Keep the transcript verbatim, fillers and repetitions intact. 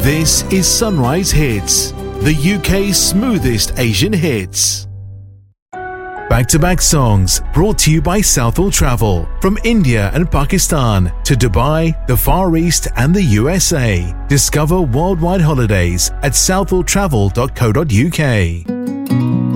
This is Sunrise Hits, the U K's smoothest Asian hits. Back-to-back songs brought to you by Southall Travel. From India and Pakistan to Dubai, the Far East and the U S A. Discover worldwide holidays at southall travel dot co dot uk.